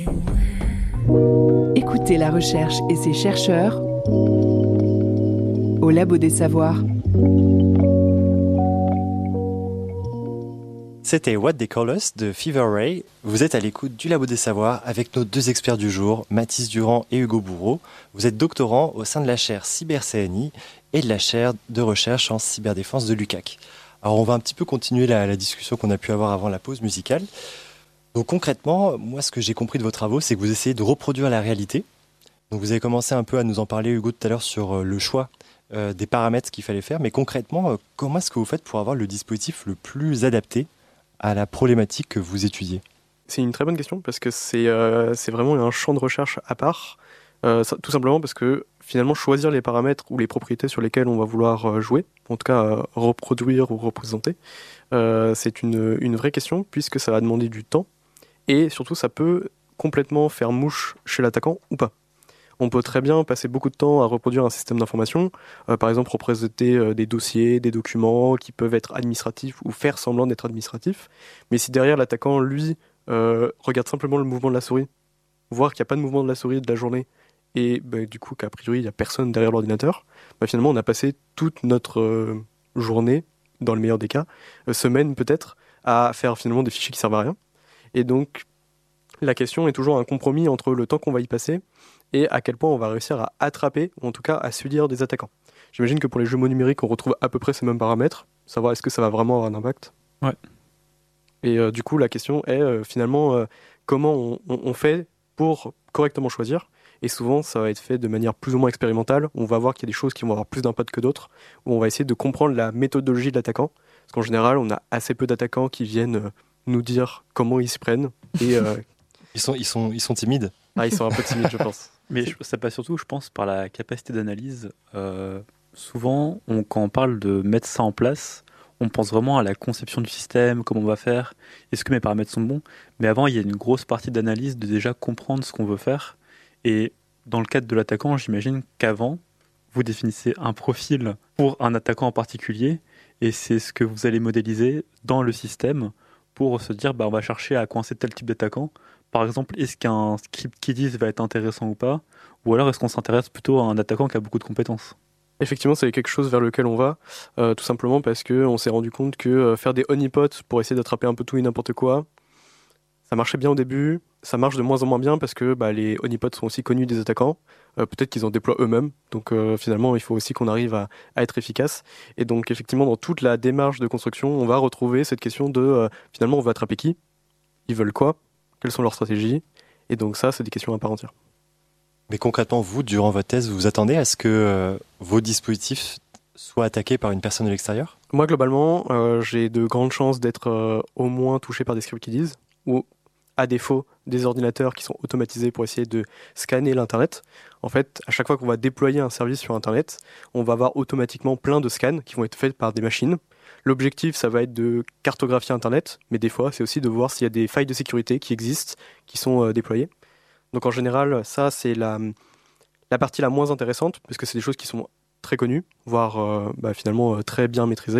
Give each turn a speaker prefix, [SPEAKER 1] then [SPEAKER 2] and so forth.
[SPEAKER 1] Écoutez la recherche et ses chercheurs au Labo des Savoirs.
[SPEAKER 2] C'était What They Call Us de Fever Ray. Vous êtes à l'écoute du Labo des Savoirs avec nos deux experts du jour, Mathis Durand et Hugo Bourreau. Vous êtes doctorants au sein de la chaire Cyber-CNI et de la chaire de recherche en cyberdéfense de l'UQAC. Alors on va un petit peu continuer la discussion qu'on a pu avoir avant la pause musicale. Donc concrètement, moi ce que j'ai compris de vos travaux, c'est que vous essayez de reproduire la réalité. Donc vous avez commencé un peu à nous en parler, Hugo, tout à l'heure sur le choix des paramètres qu'il fallait faire. Mais concrètement, comment est-ce que vous faites pour avoir le dispositif le plus adapté à la problématique que vous étudiez?
[SPEAKER 3] C'est une très bonne question parce que c'est vraiment un champ de recherche à part. Tout simplement parce que finalement choisir les paramètres ou les propriétés sur lesquelles on va vouloir jouer, en tout cas reproduire ou représenter, c'est une vraie question puisque ça va demander du temps et surtout ça peut complètement faire mouche chez l'attaquant ou pas. On peut très bien passer beaucoup de temps à reproduire un système d'information, par exemple représenter des dossiers, des documents qui peuvent être administratifs ou faire semblant d'être administratifs. Mais si derrière l'attaquant, lui, regarde simplement le mouvement de la souris, voir qu'il n'y a pas de mouvement de la souris de la journée, et du coup qu'a priori il n'y a personne derrière l'ordinateur, finalement on a passé toute notre journée, dans le meilleur des cas, semaine peut-être, à faire finalement des fichiers qui servent à rien. Et donc la question est toujours un compromis entre le temps qu'on va y passer et à quel point on va réussir à attraper, ou en tout cas à subir des attaquants. J'imagine que pour les jeux mots numériques, on retrouve à peu près ces mêmes paramètres, savoir est-ce que ça va vraiment avoir un impact.
[SPEAKER 4] Ouais.
[SPEAKER 3] Et du coup, la question est finalement comment on fait pour correctement choisir. Et souvent, ça va être fait de manière plus ou moins expérimentale. On va voir qu'il y a des choses qui vont avoir plus d'impact que d'autres, où on va essayer de comprendre la méthodologie de l'attaquant. Parce qu'en général, on a assez peu d'attaquants qui viennent nous dire comment ils s'y prennent. Et,
[SPEAKER 2] Ils sont timides.
[SPEAKER 3] ils sont un peu timides, je pense.
[SPEAKER 4] Mais ça passe surtout, je pense, par la capacité d'analyse. Souvent, quand on parle de mettre ça en place, on pense vraiment à la conception du système, comment on va faire, est-ce que mes paramètres sont bons. Mais avant, il y a une grosse partie d'analyse de déjà comprendre ce qu'on veut faire. Et dans le cadre de l'attaquant, j'imagine qu'avant, vous définissez un profil pour un attaquant en particulier, et c'est ce que vous allez modéliser dans le système pour se dire, on va chercher à coincer tel type d'attaquant. Par exemple, est-ce qu'un script Kiddies va être intéressant ou pas? Ou alors est-ce qu'on s'intéresse plutôt à un attaquant qui a beaucoup de compétences?
[SPEAKER 3] Effectivement, c'est quelque chose vers lequel on va, tout simplement parce qu'on s'est rendu compte que faire des honeypots pour essayer d'attraper un peu tout et n'importe quoi, ça marchait bien au début, ça marche de moins en moins bien parce que les honeypots sont aussi connus des attaquants, peut-être qu'ils en déploient eux-mêmes, donc finalement il faut aussi qu'on arrive à être efficace. Et donc effectivement, dans toute la démarche de construction, on va retrouver cette question de finalement on veut attraper qui? Ils veulent quoi? Quelles sont leurs stratégies? Et donc ça, c'est des questions à part entière.
[SPEAKER 2] Mais concrètement, vous, durant votre thèse, vous attendez à ce que vos dispositifs soient attaqués par une personne de l'extérieur?
[SPEAKER 3] Moi, globalement, j'ai de grandes chances d'être au moins touché par des scripts qui disent, ou à défaut, des ordinateurs qui sont automatisés pour essayer de scanner l'Internet. En fait, à chaque fois qu'on va déployer un service sur Internet, on va avoir automatiquement plein de scans qui vont être faits par des machines. L'objectif, ça va être de cartographier Internet, mais des fois, c'est aussi de voir s'il y a des failles de sécurité qui existent, qui sont déployées. Donc en général, ça, c'est la partie la moins intéressante, parce que c'est des choses qui sont très connues, voire finalement très bien maîtrisées.